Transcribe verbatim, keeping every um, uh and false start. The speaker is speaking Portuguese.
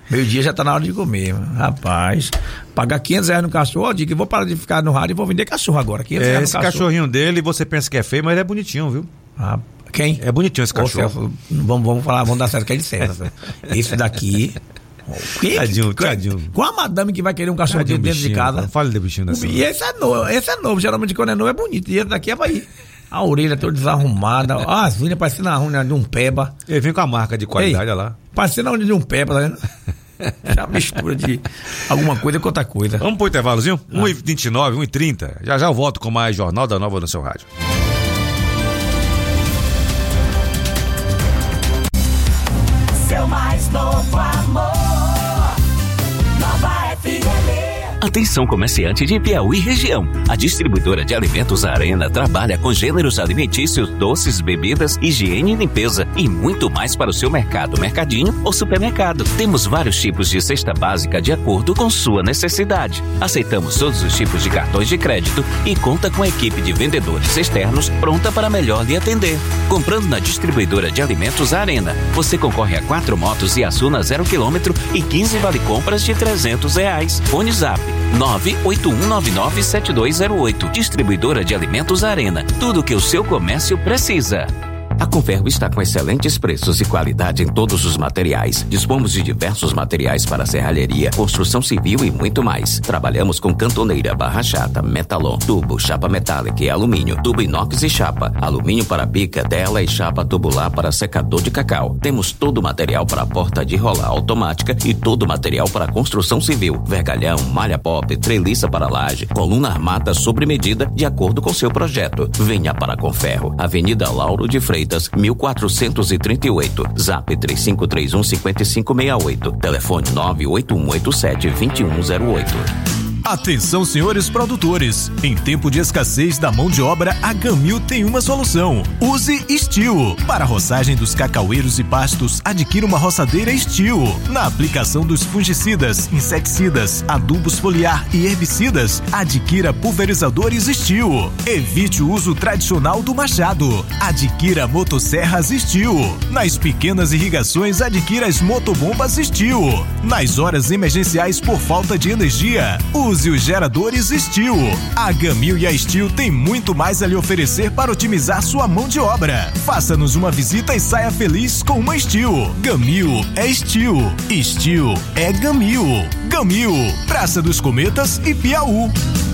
Meio-dia já tá na hora de comer, rapaz. Pagar quinhentos reais no cachorro, eu digo que vou parar de ficar no rádio e vou vender cachorro agora. quinhentos É, reais no esse cachorro. cachorrinho dele, você pensa que é feio, mas ele é bonitinho, viu? Ah, quem? É bonitinho esse cachorro. Ô, Celso, vamos, vamos falar, vamos dar certo que é de César. Esse daqui. Que, Tadinho, tadinho. Qual a madame que vai querer um cachorro Tadinho, dentro de bichinho, casa? Não fale de bichinho dessa. E esse é novo, esse é novo. Geralmente quando é novo é bonito. E esse daqui é pra ir. A orelha toda desarrumada. Ah, as vinhas parecendo a unha de um peba. Ele vem com a marca de qualidade, Ei, olha lá. parecendo a unha de um peba, tá vendo? É a mistura de alguma coisa com outra coisa. Vamos pro intervalozinho? Ah. um e vinte e nove, um e trinta. Já já eu volto com mais Jornal da Nova no seu rádio. Seu mais novo amor. Nova F M. Atenção, comerciante de Piauí região. A distribuidora de alimentos Arena trabalha com gêneros alimentícios, doces, bebidas, higiene e limpeza e muito mais para o seu mercado, mercadinho ou supermercado. Temos vários tipos de cesta básica de acordo com sua necessidade. Aceitamos todos os tipos de cartões de crédito e conta com a equipe de vendedores externos pronta para melhor lhe atender. Comprando na distribuidora de alimentos Arena, você concorre a quatro motos e Asuna zero quilômetro e quinze vale compras de trezentos reais. Fone Zap nove oito um nove nove sete dois zero oito. Distribuidora de alimentos Arena. Tudo que o seu comércio precisa. A Conferro está com excelentes preços e qualidade em todos os materiais. Dispomos de diversos materiais para serralheria, construção civil e muito mais. Trabalhamos com cantoneira, barra chata, metalon, tubo, chapa metálica e alumínio, tubo inox e chapa, alumínio para bica, tela e chapa tubular para secador de cacau. Temos todo o material para porta de rolar automática e todo o material para construção civil, vergalhão, malha pop, treliça para laje, coluna armada sobre medida de acordo com seu projeto. Venha para a Conferro, Avenida Lauro de Freitas, mil quatrocentos e trinta e oito, Zap três cinco três um cinco cinco seis oito, telefone nove oito um oito sete dois um zero oito. Atenção, senhores produtores, em tempo de escassez da mão de obra, a Gamil tem uma solução. Use Steel. Para a roçagem dos cacaueiros e pastos, adquira uma roçadeira Steel. Na aplicação dos fungicidas, inseticidas, adubos foliar e herbicidas, adquira pulverizadores Steel. Evite o uso tradicional do machado. Adquira motosserras Steel. Nas pequenas irrigações, adquira as motobombas Steel. Nas horas emergenciais por falta de energia, use os geradores Steel. A Gamil e a Steel tem muito mais a lhe oferecer para otimizar sua mão de obra. Faça-nos uma visita e saia feliz com uma Steel. Gamil é Steel. Steel é Gamil. Gamil, Praça dos Cometas e Piauí.